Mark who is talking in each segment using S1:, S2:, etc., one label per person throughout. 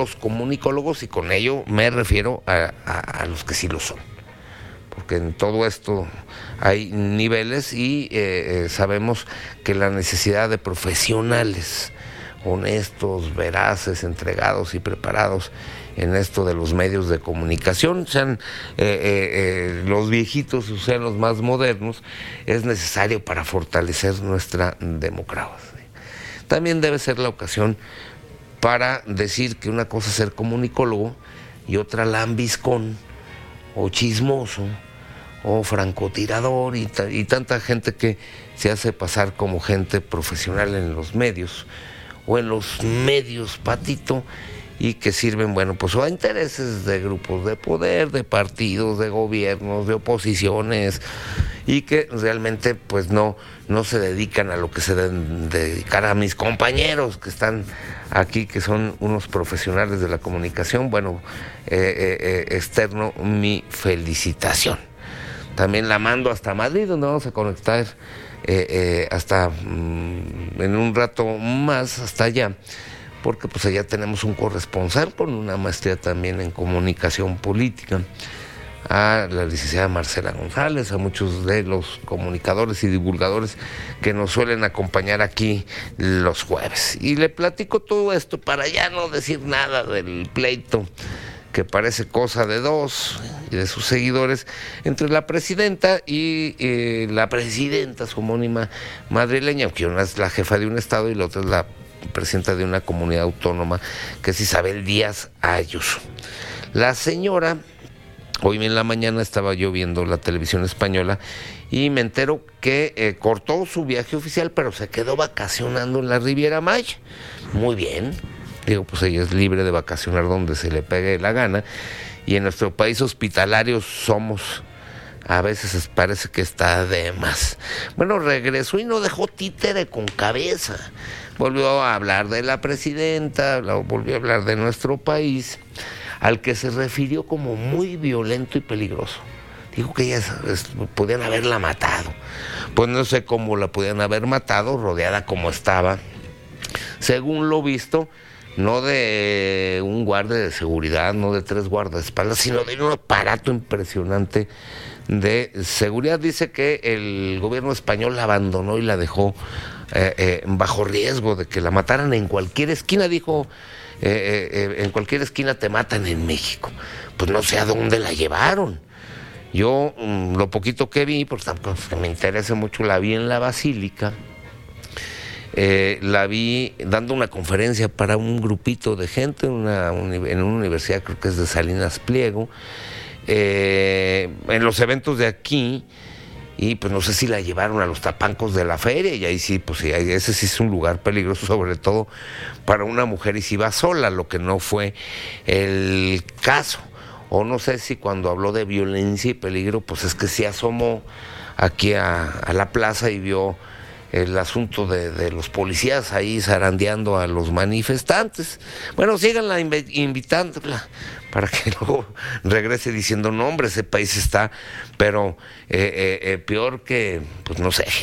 S1: malos comunicólogos, y con ello me refiero a los que sí lo son. Porque en todo esto hay niveles y sabemos que la necesidad de profesionales honestos, veraces, entregados y preparados en esto de los medios de comunicación, sean los viejitos o sean los más modernos, es necesario para fortalecer nuestra democracia. También debe ser la ocasión para decir que una cosa es ser comunicólogo y otra lambiscón o chismoso o francotirador y tanta gente que se hace pasar como gente profesional en los medios o en los medios patito, y que sirven, bueno, pues o a intereses de grupos de poder, de partidos, de gobiernos, de oposiciones, y que realmente pues no se dedican a lo que se deben dedicar a mis compañeros que están aquí, que son unos profesionales de la comunicación. Bueno, externo mi felicitación. También la mando hasta Madrid, donde vamos a conectar hasta en un rato más hasta allá, porque pues allá tenemos un corresponsal con una maestría también en comunicación política, a la licenciada Marcela González, a muchos de los comunicadores y divulgadores que nos suelen acompañar aquí los jueves. Y le platico todo esto para ya no decir nada del pleito que parece cosa de dos y de sus seguidores entre la presidenta y la presidenta, su homónima madrileña, que una es la jefa de un estado y la otra es la presidenta de una comunidad autónoma, que es Isabel Díaz Ayuso. La señora, hoy en la mañana estaba yo viendo la televisión española y me entero que cortó su viaje oficial, pero se quedó vacacionando en la Riviera Maya. Muy bien. Digo, pues ella es libre de vacacionar donde se le pegue la gana, y en nuestro país hospitalarios somos, a veces parece que está de más. Bueno, regresó y no dejó títere con cabeza. Volvió a hablar de la presidenta, volvió a hablar de nuestro país, al que se refirió como muy violento y peligroso. Dijo que ellas podían haberla matado. Pues no sé cómo la podían haber matado, rodeada como estaba, según lo visto, no de un guardia de seguridad, no de 3 guardaespaldas, sino de un aparato impresionante de seguridad. Dice que el gobierno español la abandonó y la dejó bajo riesgo de que la mataran en cualquier esquina. Dijo, en cualquier esquina te matan en México. Pues no sé a dónde la llevaron. Yo lo poquito que vi, porque tampoco me interesa mucho, la vi en la Basílica. La vi dando una conferencia para un grupito de gente en una universidad, creo que es de Salinas Pliego, en los eventos de aquí, y pues no sé si la llevaron a los tapancos de la feria, y ahí sí, pues sí, ese sí es un lugar peligroso, sobre todo para una mujer, y si va sola, lo que no fue el caso. O no sé si cuando habló de violencia y peligro, pues es que se asomó aquí a la plaza y vio el asunto de los policías ahí zarandeando a los manifestantes. Bueno, síganla invitándola para que luego regrese diciendo, no hombre, ese país está, pero peor que, pues no sé,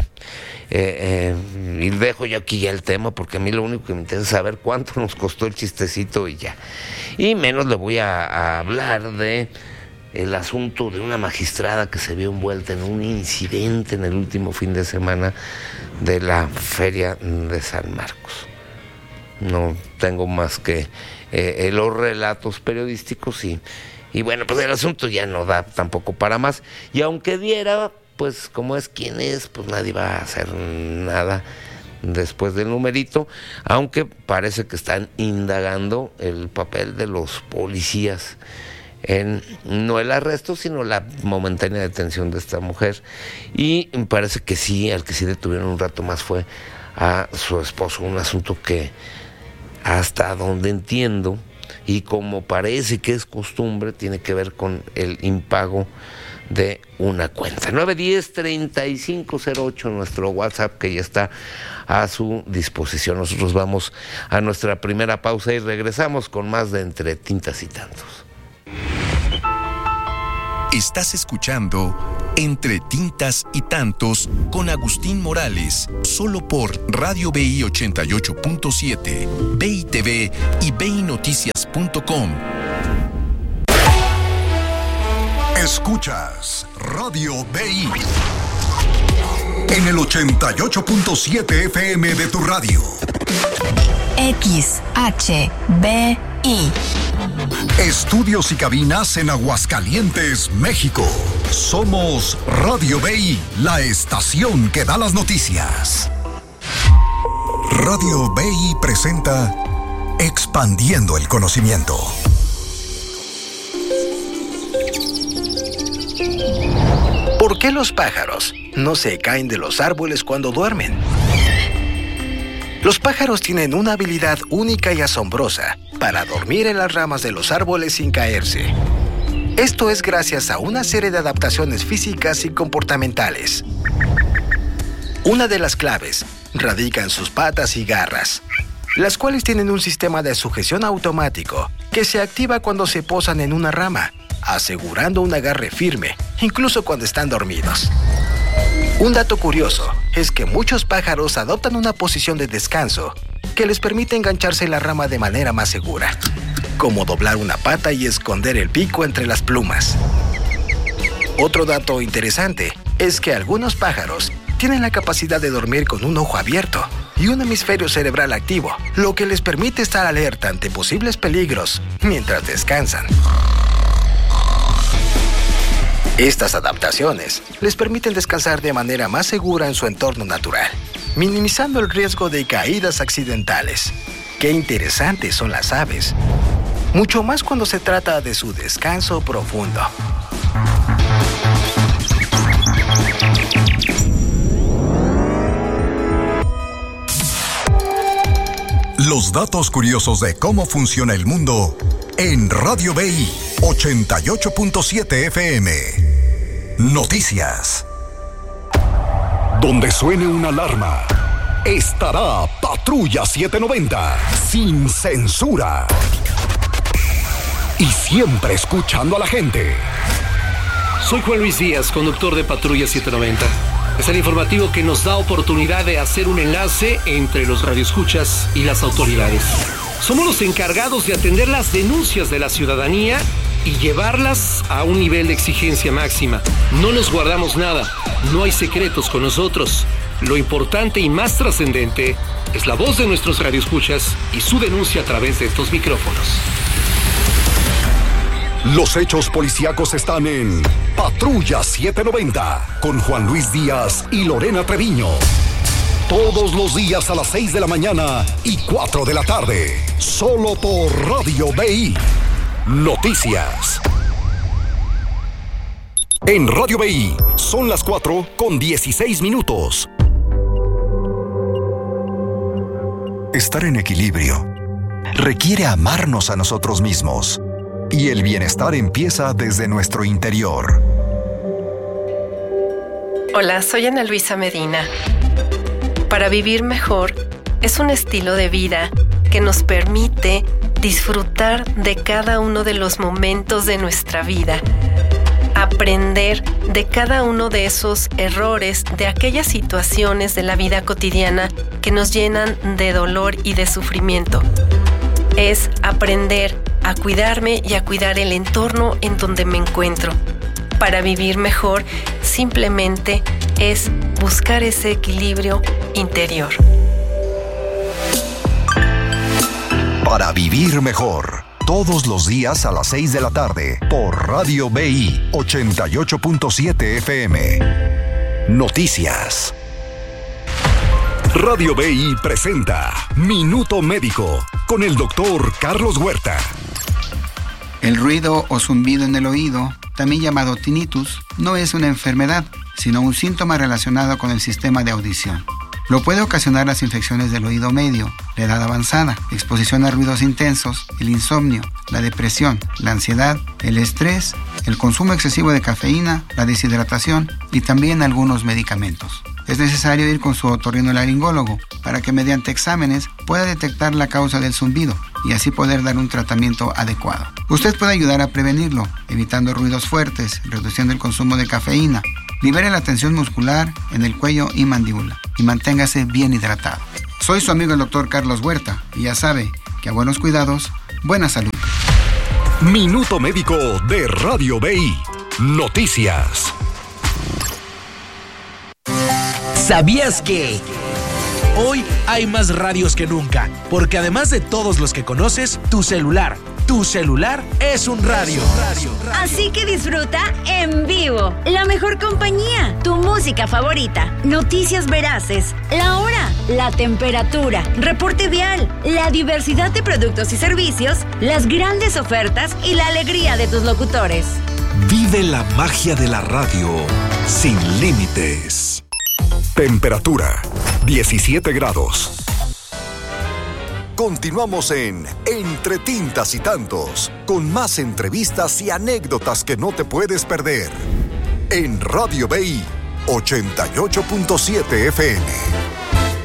S1: y dejo yo aquí ya el tema, porque a mí lo único que me interesa es saber cuánto nos costó el chistecito y ya. Y menos le voy a hablar de el asunto de una magistrada que se vio envuelta en un incidente en el último fin de semana de la Feria de San Marcos. No tengo más que los relatos periodísticos y bueno, pues el asunto ya no da tampoco para más. Y aunque diera, pues como es quien es, pues nadie va a hacer nada después del numerito, aunque parece que están indagando el papel de los policías en no el arresto, sino la momentánea detención de esta mujer. Y me parece que sí, al que sí detuvieron un rato más fue a su esposo, un asunto que hasta donde entiendo y como parece que es costumbre, tiene que ver con el impago de una cuenta. 910-3508, nuestro WhatsApp, que ya está a su disposición. Nosotros vamos a nuestra primera pausa y regresamos con más de Entre Tintas y Tantos.
S2: Estás escuchando Entre tintas y tantos, con Agustín Morales, solo por Radio BI 88.7, BI TV y BINoticias.com.
S3: Escuchas Radio BI en el 88.7 FM de tu radio.
S4: XHBI.
S3: Estudios y cabinas en Aguascalientes, México. Somos Radio BI, la estación que da las noticias. Radio BI presenta Expandiendo el Conocimiento.
S5: ¿Por qué los pájaros no se caen de los árboles cuando duermen? Los pájaros tienen una habilidad única y asombrosa para dormir en las ramas de los árboles sin caerse. Esto es gracias a una serie de adaptaciones físicas y comportamentales. Una de las claves radica en sus patas y garras, las cuales tienen un sistema de sujeción automático que se activa cuando se posan en una rama, asegurando un agarre firme, incluso cuando están dormidos. Un dato curioso es que muchos pájaros adoptan una posición de descanso que les permite engancharse en la rama de manera más segura, como doblar una pata y esconder el pico entre las plumas. Otro dato interesante es que algunos pájaros tienen la capacidad de dormir con un ojo abierto y un hemisferio cerebral activo, lo que les permite estar alerta ante posibles peligros mientras descansan. Estas adaptaciones les permiten descansar de manera más segura en su entorno natural, minimizando el riesgo de caídas accidentales. Qué interesantes son las aves, mucho más cuando se trata de su descanso profundo.
S3: Los datos curiosos de cómo funciona el mundo en Radio BI 88.7 FM. Noticias.
S6: Donde suene una alarma, estará Patrulla 790, sin censura. Y siempre escuchando a la gente.
S7: Soy Juan Luis Díaz, conductor de Patrulla 790. Es el informativo que nos da oportunidad de hacer un enlace entre los radioescuchas y las autoridades. Somos los encargados de atender las denuncias de la ciudadanía y llevarlas a un nivel de exigencia máxima. No nos guardamos nada, no hay secretos con nosotros. Lo importante y más trascendente es la voz de nuestros radioescuchas y su denuncia a través de estos micrófonos.
S6: Los hechos policíacos están en Patrulla 790 con Juan Luis Díaz y Lorena Treviño. Todos los días a las 6 de la mañana y 4 de la tarde. Solo por Radio BI. Noticias. En Radio BI son las 4:16.
S3: Estar en equilibrio requiere amarnos a nosotros mismos. Y el bienestar empieza desde nuestro interior.
S8: Hola, soy Ana Luisa Medina. Para vivir mejor es un estilo de vida que nos permite disfrutar de cada uno de los momentos de nuestra vida, aprender de cada uno de esos errores, de aquellas situaciones de la vida cotidiana que nos llenan de dolor y de sufrimiento. Es aprender a cuidarme y a cuidar el entorno en donde me encuentro. Para vivir mejor, simplemente es buscar ese equilibrio interior.
S3: Para vivir mejor, todos los días a las 6 de la tarde, por Radio BI 88.7 FM. Noticias.
S6: Radio BI presenta Minuto Médico con el doctor Carlos Huerta.
S9: El ruido o zumbido en el oído, también llamado tinnitus, no es una enfermedad, sino un síntoma relacionado con el sistema de audición. Lo puede ocasionar las infecciones del oído medio, la edad avanzada, exposición a ruidos intensos, el insomnio, la depresión, la ansiedad, el estrés, el consumo excesivo de cafeína, la deshidratación y también algunos medicamentos. Es necesario ir con su otorrinolaringólogo para que mediante exámenes pueda detectar la causa del zumbido y así poder dar un tratamiento adecuado. Usted puede ayudar a prevenirlo, evitando ruidos fuertes, reduciendo el consumo de cafeína, Libere la tensión muscular en el cuello y mandíbula y manténgase bien hidratado. Soy su amigo el Dr. Carlos Huerta y ya sabe que a buenos cuidados, buena salud.
S6: Minuto Médico de Radio BI. Noticias.
S4: ¿Sabías que hoy hay más radios que nunca? Porque además de todos los que conoces, tu celular es un radio.
S10: Así que disfruta en vivo la mejor compañía, tu música favorita, noticias veraces, la hora, la temperatura, reporte vial, la diversidad de productos y servicios, las grandes ofertas y la alegría de tus locutores.
S6: Vive la magia de la radio sin límites. Temperatura 17 grados. Continuamos en Entre Tintas y Tantos, con más entrevistas y anécdotas que no te puedes perder. En Radio BI 88.7 FM.